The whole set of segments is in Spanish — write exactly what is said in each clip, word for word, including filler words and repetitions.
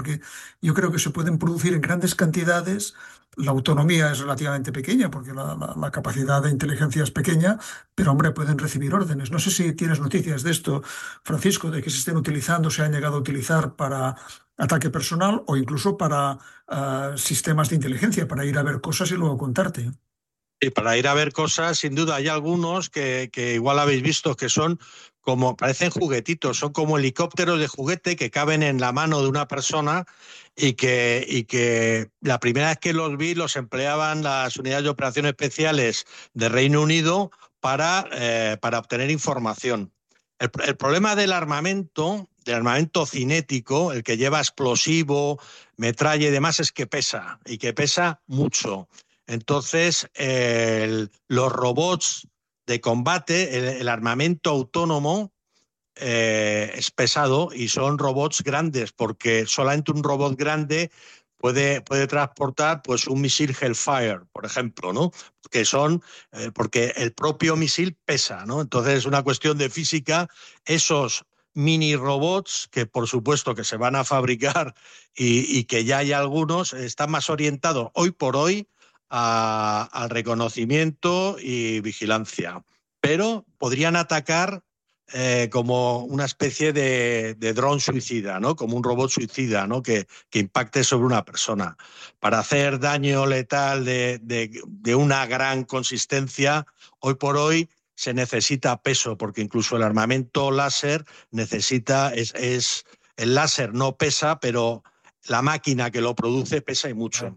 porque yo creo que se pueden producir en grandes cantidades. La autonomía es relativamente pequeña, porque la, la- la capacidad de inteligencia es pequeña, pero hombre, pueden recibir órdenes. No sé si tienes noticias de esto, Francisco, de que se estén utilizando, se han llegado a utilizar para ataque personal o incluso para ah, sistemas de inteligencia, para ir a ver cosas y luego contarte. Y para ir a ver cosas, sin duda, hay algunos que, que igual habéis visto que son como, parecen juguetitos, son como helicópteros de juguete que caben en la mano de una persona y que, y que la primera vez que los vi los empleaban las unidades de operaciones especiales de Reino Unido para, eh, para obtener información. El, el problema del armamento, del armamento cinético, el que lleva explosivo, metralla y demás, es que pesa, y que pesa mucho. Entonces, el, los robots de combate, el, el armamento autónomo eh, es pesado y son robots grandes, porque solamente un robot grande puede, puede transportar pues, un misil Hellfire, por ejemplo, ¿no? Que son, eh, porque el propio misil pesa, ¿no? Entonces es una cuestión de física. Esos mini robots, que por supuesto que se van a fabricar y, y que ya hay algunos, están más orientados hoy por hoy a, al reconocimiento y vigilancia. Pero podrían atacar eh, como una especie de, de dron suicida, ¿no? Como un robot suicida, ¿no? Que, que impacte sobre una persona. Para hacer daño letal de, de, de una gran consistencia, hoy por hoy se necesita peso, porque incluso el armamento láser necesita, es, es el láser no pesa, pero la máquina que lo produce pesa y mucho.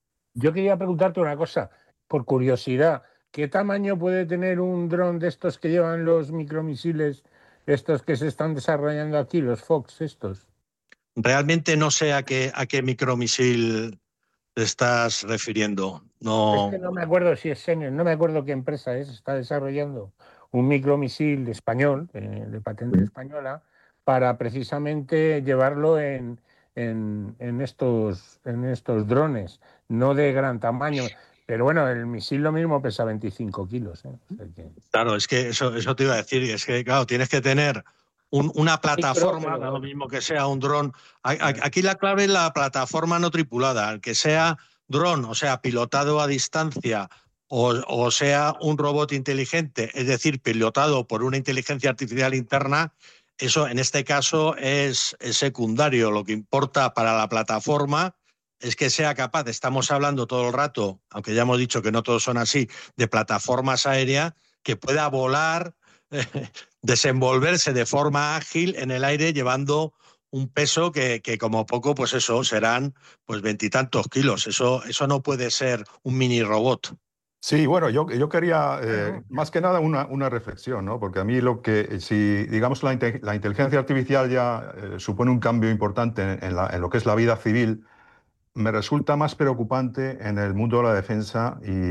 Yo quería preguntarte una cosa, por curiosidad, ¿qué tamaño puede tener un dron de estos que llevan los micromisiles, estos que se están desarrollando aquí, los Fox estos? Realmente no sé a qué, a qué micromisil te estás refiriendo. No. Es que no me acuerdo si es Senior, no me acuerdo qué empresa es, está desarrollando un micromisil español, eh, de patente española, para precisamente llevarlo en, en, en, estos, en estos drones, no de gran tamaño. Pero bueno, el misil lo mismo pesa veinticinco kilos. ¿eh? O sea que... Claro, es que eso, eso te iba a decir, es que claro, tienes que tener un, una plataforma, Micro, da pero... lo mismo que sea un dron. Aquí la clave es la plataforma no tripulada, el que sea dron, o sea, pilotado a distancia, o, o sea un robot inteligente, es decir, pilotado por una inteligencia artificial interna. Eso en este caso es, es secundario. Lo que importa para la plataforma es que sea capaz, estamos hablando todo el rato, aunque ya hemos dicho que no todos son así, de plataformas aéreas que pueda volar, eh, desenvolverse de forma ágil en el aire llevando un peso que, que como poco, pues eso, serán pues veintitantos kilos. Eso, eso no puede ser un mini robot. Sí, bueno, yo, yo quería eh, más que nada una, una reflexión, ¿no? Porque a mí lo que, si digamos la, inte la inteligencia artificial ya eh, supone un cambio importante en, en, la, en lo que es la vida civil, me resulta más preocupante en el mundo de la defensa y,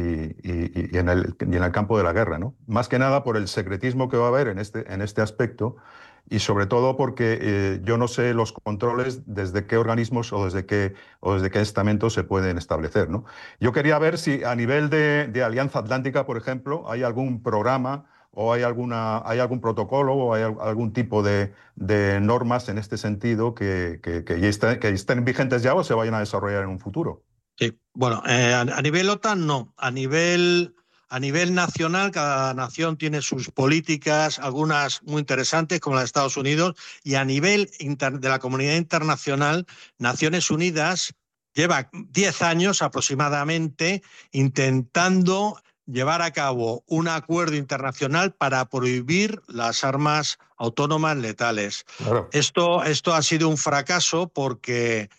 y, y, en, el, y en el campo de la guerra, ¿no? Más que nada por el secretismo que va a haber en este, en este aspecto y sobre todo porque eh, yo no sé los controles desde qué organismos o desde qué, o desde qué estamentos se pueden establecer, ¿no? Yo quería ver si a nivel de, de Alianza Atlántica, por ejemplo, hay algún programa o hay, alguna, hay algún protocolo o hay algún tipo de, de normas en este sentido que, que, que, ya está, que estén vigentes ya o se vayan a desarrollar en un futuro. Sí, bueno, eh, a, a nivel OTAN no, a nivel, a nivel nacional cada nación tiene sus políticas, algunas muy interesantes como la de Estados Unidos, y a nivel inter, de la comunidad internacional, Naciones Unidas lleva diez años aproximadamente intentando llevar a cabo un acuerdo internacional para prohibir las armas autónomas letales. Claro. Esto, esto ha sido un fracaso porque,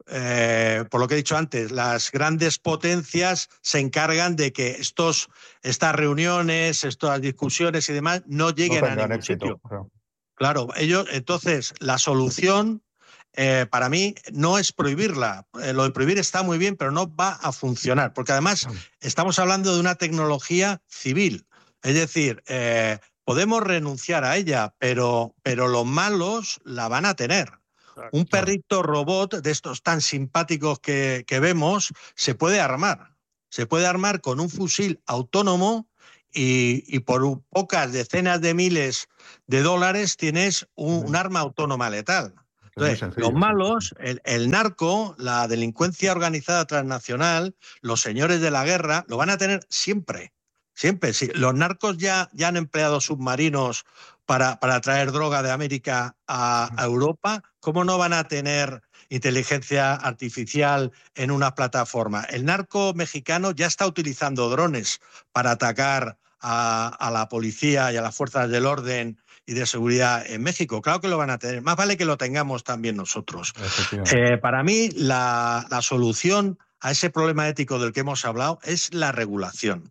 eh, por lo que he dicho antes, las grandes potencias se encargan de que estos, estas reuniones, estas discusiones y demás no lleguen no a ningún éxito, sitio. Claro, claro ellos, entonces, la solución Eh, para mí no es prohibirla. Eh, lo de prohibir está muy bien, pero no va a funcionar, porque además estamos hablando de una tecnología civil. Es decir, eh, podemos renunciar a ella, pero, pero los malos la van a tener. Un perrito robot de estos tan simpáticos que, que vemos se puede armar. Se puede armar con un fusil autónomo y, y por pocas decenas de miles de dólares tienes un, un arma autónoma letal. Entonces, sencillo, los malos, el, el narco, la delincuencia organizada transnacional, los señores de la guerra, lo van a tener siempre. Siempre. Sí. Los narcos ya, ya han empleado submarinos para, para traer droga de América a, a Europa. ¿Cómo no van a tener inteligencia artificial en una plataforma? El narco mexicano ya está utilizando drones para atacar a, a la policía y a las fuerzas del orden y de seguridad en México. Claro que lo van a tener. Más vale que lo tengamos también nosotros. Eh, para mí, la, la solución a ese problema ético del que hemos hablado es la regulación.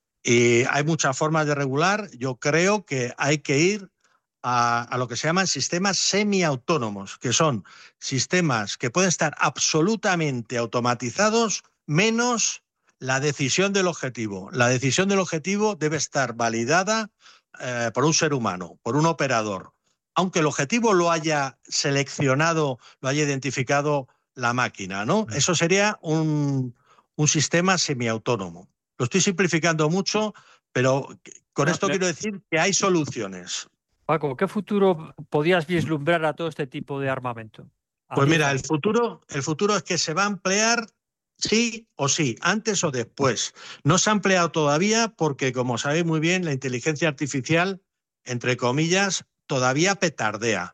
Y hay muchas formas de regular. Yo creo que hay que ir a, a lo que se llaman sistemas semiautónomos, que son sistemas que pueden estar absolutamente automatizados, menos la decisión del objetivo. La decisión del objetivo debe estar validada eh, por un ser humano, por un operador. Aunque el objetivo lo haya seleccionado, lo haya identificado la máquina, ¿no? Eso sería un, un sistema semiautónomo. Lo estoy simplificando mucho, pero con esto quiero decir que hay soluciones. Paco, ¿qué futuro podías vislumbrar a todo este tipo de armamento? Pues mira, el futuro, el futuro es que se va a emplear sí o sí, antes o después. No se ha empleado todavía porque, como sabéis muy bien, la inteligencia artificial, entre comillas, todavía petardea.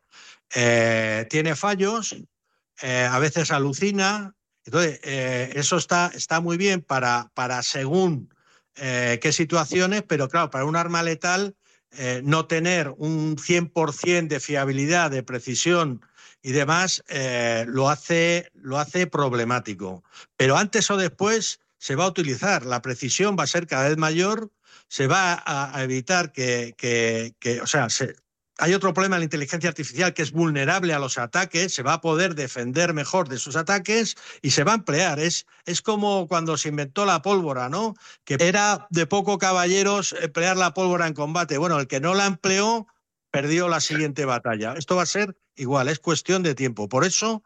Eh, tiene fallos, eh, a veces alucina. Entonces, eh, eso está, está muy bien para, para según eh, qué situaciones, pero claro, para un arma letal, eh, no tener un cien por ciento de fiabilidad, de precisión y demás, eh, lo hace, lo hace problemático. Pero antes o después se va a utilizar, la precisión va a ser cada vez mayor, se va a, a evitar que, que, que, o sea, se, hay otro problema en la inteligencia artificial que es vulnerable a los ataques, se va a poder defender mejor de sus ataques y se va a emplear. Es, es como cuando se inventó la pólvora, ¿no? Que era de poco caballeros emplear la pólvora en combate. Bueno, el que no la empleó perdió la siguiente batalla. Esto va a ser igual, es cuestión de tiempo. Por eso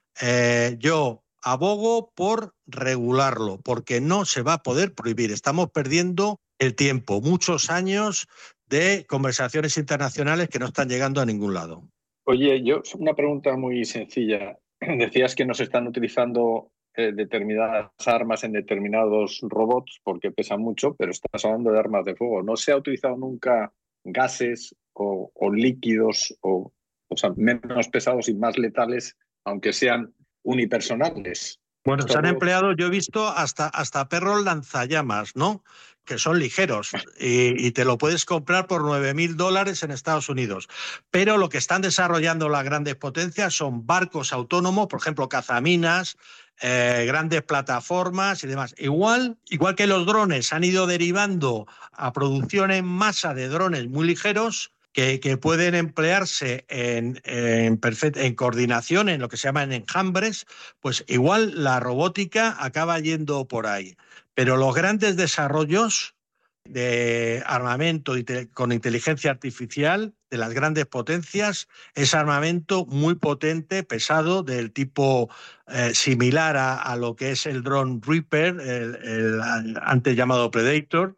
eh, yo abogo por regularlo, porque no se va a poder prohibir. Estamos perdiendo el tiempo, muchos años de conversaciones internacionales que no están llegando a ningún lado. Oye, yo una pregunta muy sencilla. Decías que no se están utilizando eh, determinadas armas en determinados robots porque pesan mucho, pero estás hablando de armas de fuego. ¿No se ha utilizado nunca gases o, o líquidos o, o sea, menos pesados y más letales, aunque sean unipersonales? Bueno, se han empleado, yo he visto hasta, hasta perros lanzallamas, ¿no? Que son ligeros y, y te lo puedes comprar por nueve mil dólares en Estados Unidos. Pero lo que están desarrollando las grandes potencias son barcos autónomos, por ejemplo, cazaminas, eh, grandes plataformas y demás. Igual, igual que los drones han ido derivando a producción en masa de drones muy ligeros, Que, que pueden emplearse en, en, perfect, en coordinación, en lo que se llaman enjambres, pues igual la robótica acaba yendo por ahí. Pero los grandes desarrollos de armamento con inteligencia artificial de las grandes potencias es armamento muy potente, pesado, del tipo eh, similar a, a lo que es el drone Reaper, el, el, el antes llamado Predator,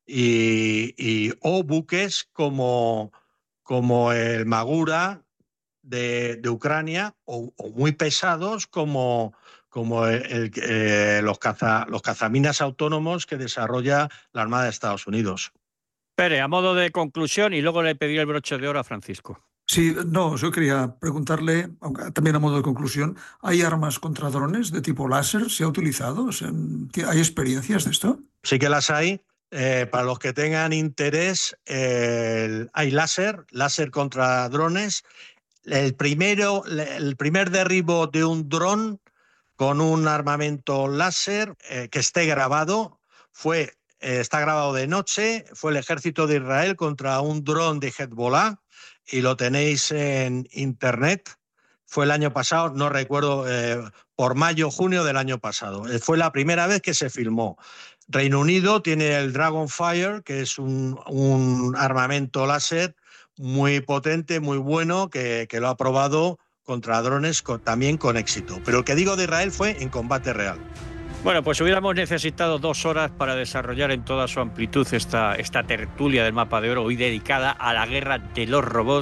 y, y, o buques como... como el Magura de, de Ucrania, o, o muy pesados como, como el, el, eh, los, caza, los cazaminas autónomos que desarrolla la Armada de Estados Unidos. Pere, a modo de conclusión, y luego le pediré el broche de oro a Francisco. Sí, no, yo quería preguntarle, aunque también a modo de conclusión, ¿hay armas contra drones de tipo láser? ¿Se ha utilizado? O sea, ¿hay experiencias de esto? Sí que las hay. Eh, para los que tengan interés, eh, hay láser, láser contra drones. El, primero, el primer derribo de un dron con un armamento láser eh, que esté grabado fue, eh, está grabado de noche, fue el ejército de Israel contra un dron de Hezbollah y lo tenéis en internet. Fue el año pasado, no recuerdo, eh, por mayo o junio del año pasado. Eh, fue la primera vez que se filmó. Reino Unido tiene el Dragonfire, que es un, un armamento láser muy potente, muy bueno, que, que lo ha probado contra drones con, también con éxito. Pero el que digo de Israel fue en combate real. Bueno, pues hubiéramos necesitado dos horas para desarrollar en toda su amplitud esta, esta tertulia del Mapa de Oro, hoy dedicada a la guerra de los robots.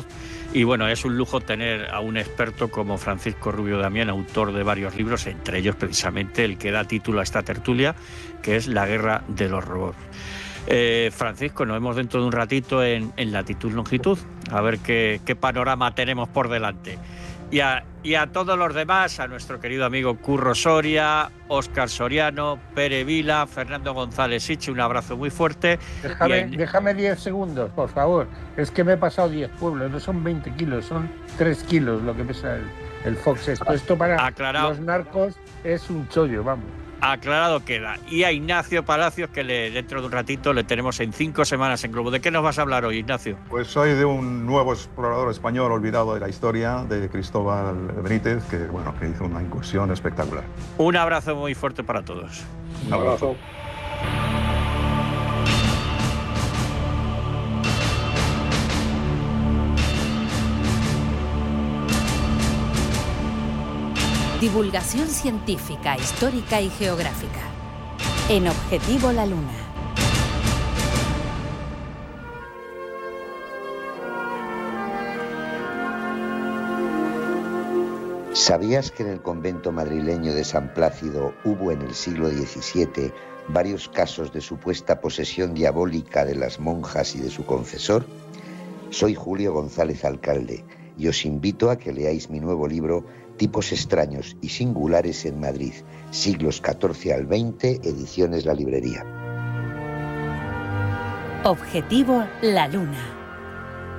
Y bueno, es un lujo tener a un experto como Francisco Rubio Damián, autor de varios libros, entre ellos precisamente el que da título a esta tertulia, que es La guerra de los robots. Eh, Francisco, nos vemos dentro de un ratito en, en Latitud Longitud, a ver qué, qué panorama tenemos por delante. Y a, y a todos los demás, a nuestro querido amigo Curro Soria, Óscar Soriano, Pere Vila, Fernando González Siche, un abrazo muy fuerte. Déjame, en... déjame diez segundos, por favor. Es que me he pasado diez pueblos, no son veinte kilos, son tres kilos lo que pesa el, el Fox. Esto, esto para Aclarado. Los narcos es un chollo, vamos. Aclarado queda. Y a Ignacio Palacios, que le, dentro de un ratito le tenemos en cinco semanas en Globo. ¿De qué nos vas a hablar hoy, Ignacio? Pues soy de un nuevo explorador español olvidado de la historia, de Cristóbal Benítez, que, bueno, que hizo una incursión espectacular. Un abrazo muy fuerte para todos. Un abrazo. Divulgación científica, histórica y geográfica. En Objetivo La Luna. ¿Sabías que en el convento madrileño de San Plácido hubo en el siglo diecisiete varios casos de supuesta posesión diabólica de las monjas y de su confesor? Soy Julio González Alcalde y os invito a que leáis mi nuevo libro Tipos extraños y singulares en Madrid, siglos catorce al veinte, ediciones La Librería. Objetivo La Luna.